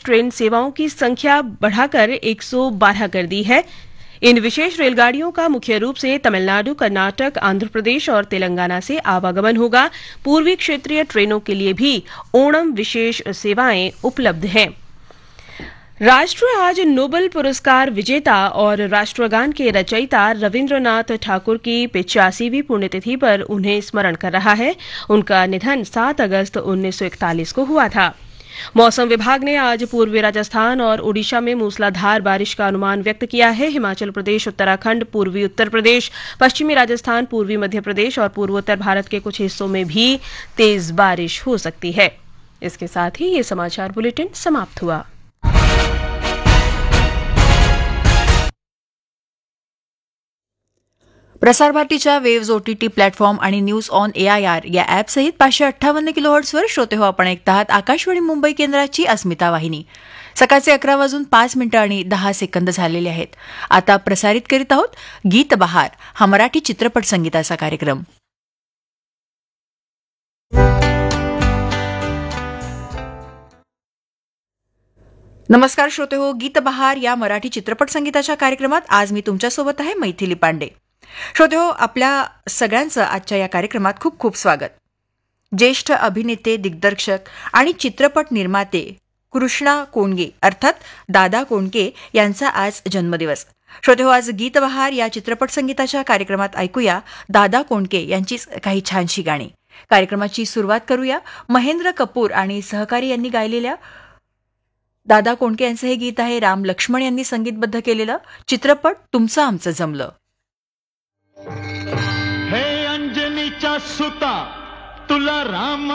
Train सेवाओं की संख्या बढ़ाकर 112 कर दी है। इन विशेष रेलगाड़ियों का मुख्य रूप से तमिलनाडु, कर्नाटक, आंध्र प्रदेश और तेलंगाना से आवागमन होगा। पूर्वी क्षेत्रीय ट्रेनों के लिए भी ओणम विशेष सेवाएं उपलब्ध हैं। राष्ट्र आज नोबेल पुरस्कार विजेता और राष्ट्रगान के रचयिता रविंद्रनाथ ठाकुर की 85वीं पुण्यतिथि पर उन्हें स्मरण कर रहा है। उनका निधन 7 अगस्त 1941 को हुआ था। मौसम विभाग ने आज पूर्वी राजस्थान और ओडिशा में मूसलाधार बारिश का अनुमान व्यक्त किया है। हिमाचल प्रदेश, उत्तराखंड, पूर्वी उत्तर प्रदेश, पश्चिमी राजस्थान, पूर्वी मध्य प्रदेश और पूर्वोत्तर भारत के कुछ हिस्सों में भी तेज बारिश हो सकती है। इसके साथ ही ये समाचार बुलेटिन समाप्त हुआ। प्रसार भारतीच्या वेव्ज ओटीटी प्लॅटफॉर्म आणि न्यूज ऑन AIR या ॲपसहित 558 किलोहर्ट्झवर श्रोते हो आपण ऐकत आहात आकाशवाणी मुंबई केंद्राची अस्मिता वाहिनी। सकाळचे 11:05 झालेले आहेत। आता प्रसारित करीत आहोत गीत बहार हा मराठी चित्रपट संगीताचा कार्यक्रम। नमस्कार श्रोते हो, गीत बहार या मराठी चित्रपट संगीताच्या कार्यक्रमात आज मी तुमच्यासोबत आहे मैथिली पांडे। श्रोते हो, आपल्या सगळ्यांचं आजच्या या कार्यक्रमात खूप खूप स्वागत। ज्येष्ठ अभिनेते, दिग्दर्शक आणि चित्रपट निर्माते कृष्णा कोंडगे अर्थात दादा कोंडके यांचा आज जन्मदिवस। श्रोते हो, आज गीत बहार या चित्रपट संगीताच्या कार्यक्रमात ऐकूया दादा कोंडके यांची काही छानशी गाणी। कार्यक्रमाची सुरुवात करूया महेंद्र कपूर आणि सहकारी यांनी गायलेल्या दादा कोंडके यांचं हे गीत आहे। राम लक्ष्मण यांनी संगीतबद्ध केलेलं, चित्रपट तुमचं आमचं जमलं। हे अंजनीच्या सुता तुला राम